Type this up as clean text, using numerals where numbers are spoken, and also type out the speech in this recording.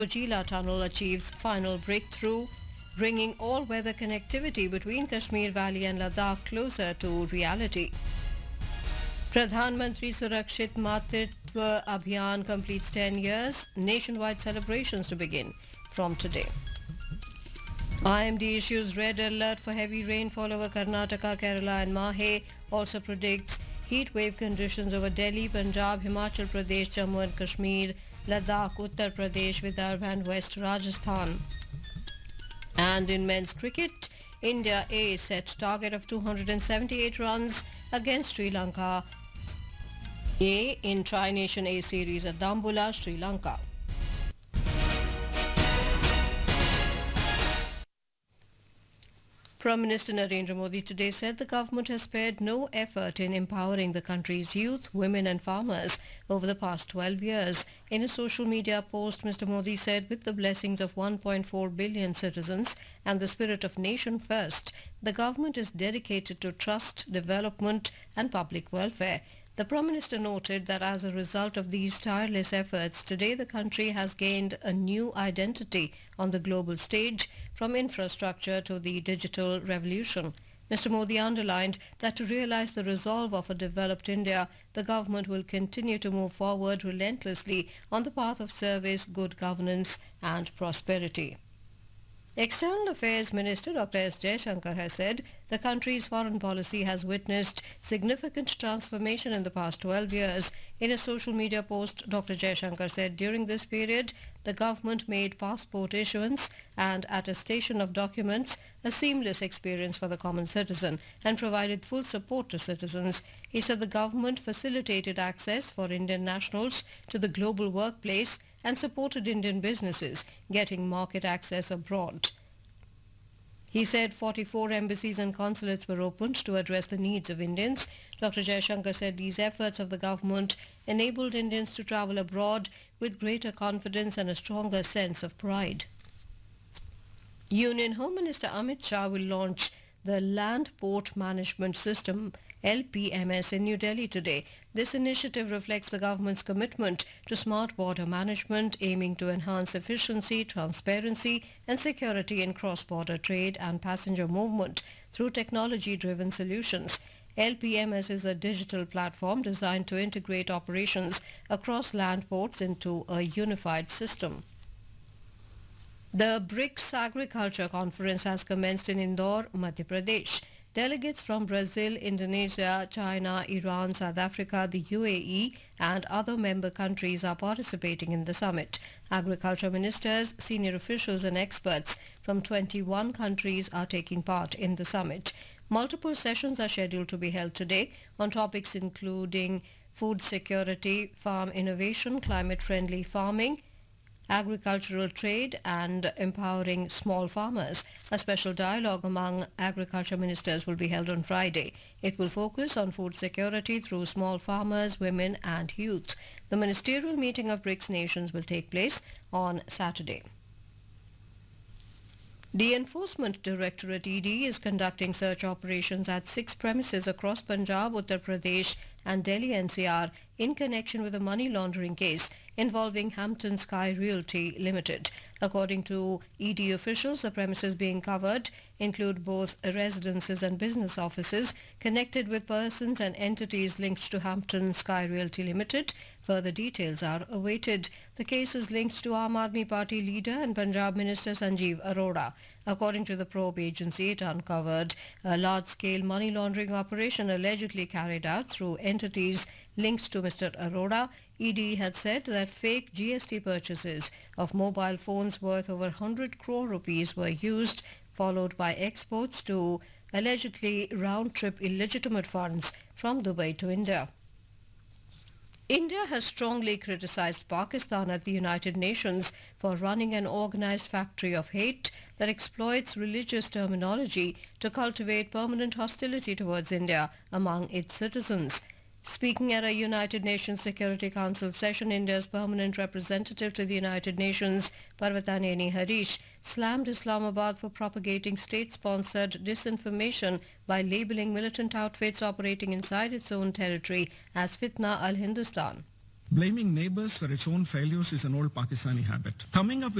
Ujila Tunnel achieves final breakthrough, bringing all-weather connectivity between Kashmir Valley and Ladakh closer to reality. Pradhan Mantri Surakshit Matritva Abhiyan completes 10 years. Nationwide celebrations to begin from today. IMD issues red alert for heavy rainfall over Karnataka, Kerala and Mahe. Also predicts heat wave conditions over Delhi, Punjab, Himachal Pradesh, Jammu and Kashmir, Ladakh, Uttar Pradesh, Vidarbha and West Rajasthan. And in men's cricket, India A set target of 278 runs against Sri Lanka A in Tri-Nation A series at Dambula, Sri Lanka. Prime Minister Narendra Modi today said the government has spared no effort in empowering the country's youth, women and farmers over the past 12 years. In a social media post, Mr. Modi said with the blessings of 1.4 billion citizens and the spirit of nation first, the government is dedicated to trust, development and public welfare. The Prime Minister noted that as a result of these tireless efforts, today the country has gained a new identity on the global stage, from infrastructure to the digital revolution. Mr. Modi underlined that to realize the resolve of a developed India, the government will continue to move forward relentlessly on the path of service, good governance and prosperity. External Affairs Minister Dr. S. Jaishankar has said the country's foreign policy has witnessed significant transformation in the past 12 years. In a social media post, Dr. Jaishankar said during this period, the government made passport issuance and attestation of documents a seamless experience for the common citizen and provided full support to citizens. He said the government facilitated access for Indian nationals to the global workplace and supported Indian businesses getting market access abroad. He said 44 embassies and consulates were opened to address the needs of Indians. Dr. Jaishankar said these efforts of the government enabled Indians to travel abroad with greater confidence and a stronger sense of pride. Union Home Minister Amit Shah will launch the Land Port Management System LPMS in New Delhi today. This initiative reflects the government's commitment to smart border management, aiming to enhance efficiency, transparency and security in cross-border trade and passenger movement through technology-driven solutions. LPMS is a digital platform designed to integrate operations across land ports into a unified system. The BRICS Agriculture Conference has commenced in Indore, Madhya Pradesh. Delegates from Brazil, Indonesia, China, Iran, South Africa, the UAE and other member countries are participating in the summit. Agriculture ministers, senior officials and experts from 21 countries are taking part in the summit. Multiple sessions are scheduled to be held today on topics including food security, farm innovation, climate-friendly farming, agricultural trade and empowering small farmers. A special dialogue among agriculture ministers will be held on Friday. It will focus on food security through small farmers, women and youth. The ministerial meeting of BRICS nations will take place on Saturday. The Enforcement Directorate ED is conducting search operations at 6 premises across Punjab, Uttar Pradesh and Delhi NCR in connection with a money laundering case involving Hampton Sky Realty Limited. According to ED officials, the premises being covered include both residences and business offices connected with persons and entities linked to Hampton Sky Realty Limited. Further details are awaited. The case is linked to Aam Aadmi Party leader and Punjab Minister Sanjeev Arora. According to the probe agency, it uncovered a large-scale money laundering operation allegedly carried out through entities linked to Mr. Arora. ED had said that fake GST purchases of mobile phones worth over 100 crore rupees were used, followed by exports to allegedly round-trip illegitimate funds from Dubai to India. India has strongly criticized Pakistan at the United Nations for running an organized factory of hate that exploits religious terminology to cultivate permanent hostility towards India among its citizens. Speaking at a United Nations Security Council session, India's permanent representative to the United Nations, Parvataneni Harish, slammed Islamabad for propagating state-sponsored disinformation by labeling militant outfits operating inside its own territory as Fitna al-Hindustan. Blaming neighbors for its own failures is an old Pakistani habit. Coming up with